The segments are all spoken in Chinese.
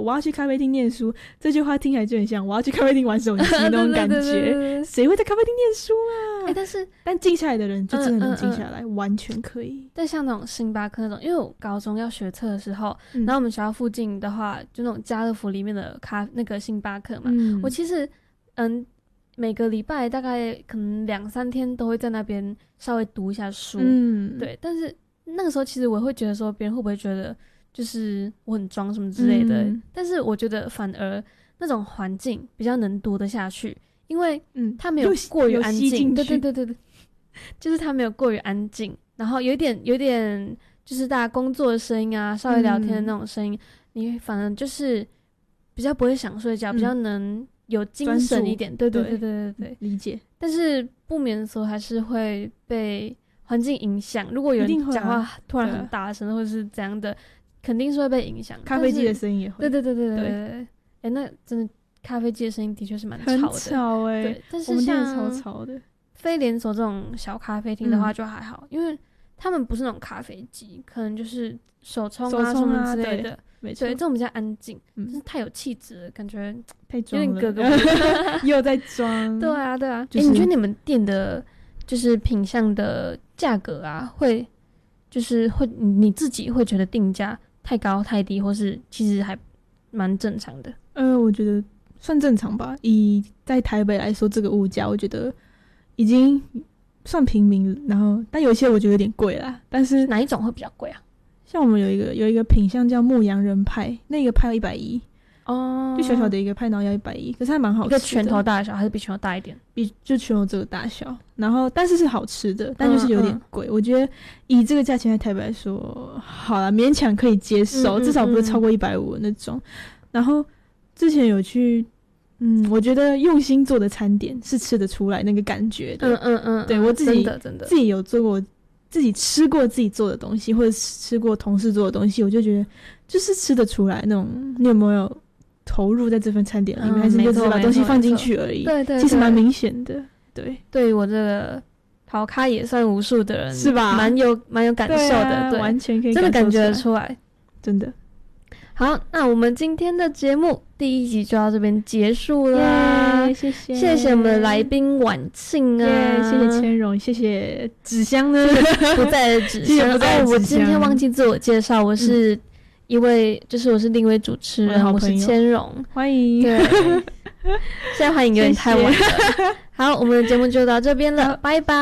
我要去咖啡厅念书，这句话听起来就很像我要去咖啡厅玩手机那种感觉。谁会在咖啡厅念书啊？但静下来的人就真的能静下来，完全可以。 但像那种星巴克那种，因为我高中要学测的时候，然后我们学校附近的话，就那种家乐福里面的那个星巴克嘛，我其实每个礼拜大概可能2-3天都会在那边稍微读一下书，对。但是那个时候其实我会觉得说，别人会不会觉得就是我很装什么之类的，但是我觉得反而那种环境比较能读得下去，因为它没有过于安静，对，就是它没有过于安静，然后有点就是大家工作的声音啊，稍微聊天的那种声音，你反而就是比较不会想睡觉，比较能有精神一点，对， 理解。 但是不免俗还是会被环境影响，如果有人讲话突然很大声或者是怎样的，肯定是会被影响。 咖啡机的声音也会， 对。那真的咖啡机的声音的确是蛮吵的， 很吵对。但是像超吵的非连锁这种小咖啡厅的话就还好，因为他们不是那种咖啡机，可能就是手冲啊什么之类的， 没错， 对，这种比较安静，就是太有气质了，感觉太装了， 有点格格不入， 又在装。 对啊，你觉得你们店的就是品项的价格啊，就是会你自己会觉得定价太高太低，或是其实还蛮正常的？ 我觉得算正常吧。以在台北来说，这个物价我觉得已经算平民，然后但有些我觉得有点贵啦。但是哪一种会比较贵啊？ 像我们有一个品项叫牧羊人派，那个派要110哦，就小小的一个派，然后要110，可是还蛮好吃的。 一个拳头大小还是比拳头大一点？ 就拳头这个大小，然后但是是好吃的，但就是有点贵。我觉得以这个价钱在台北来说，好啦，勉强可以接受，至少不是超过150那种。然后之前有去，我觉得用心做的餐点是吃得出来那个感觉的。对，我自己有做过，自己吃过自己做的东西，或者吃过同事做的东西，我就觉得就是吃得出来那种。你有没有投入在这份餐点里面，还是你就只是把东西放进去而已？对，其实蛮明显的。 对于我这个跑咖也算无数的人， 是吧？ 蛮有感受的，对， 完全可以真的感觉得出来， 真的。 好，那我们今天的节目第1集就到这边结束了，谢谢我们的来宾婉庆啊， 谢谢千荣，谢谢纸箱呢， 不在的纸箱。我今天忘记自我介绍，我是我是另一位主持人，我是千荣， 欢迎。 对，现在欢迎有点太晚了。好，我们的节目就到这边了，拜拜。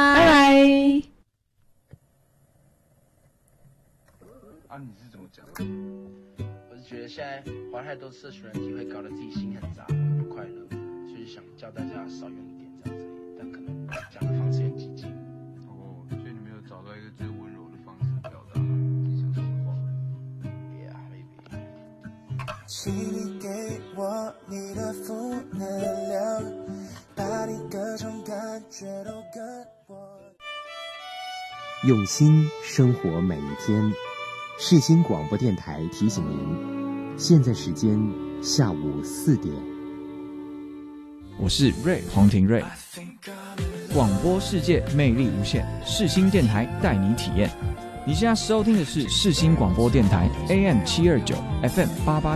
你是怎么讲？我是觉得现在花太多社群软体会搞得自己心很杂，不快乐，所以想叫大家少用一点这样子，但可能讲的方式很激进。 所以你没有找到一个最温柔的方式表达你想说的话。 Yeah, maybe. 请你给我你的负能量，把你各种感觉都跟我。 用心生活每一天。世新广播电台提醒您，现在时间下午4点。 我是黄庭瑞，广播世界魅力无限，世新电台带你体验。你现在收听的是世新广播电台 AM729 FM88。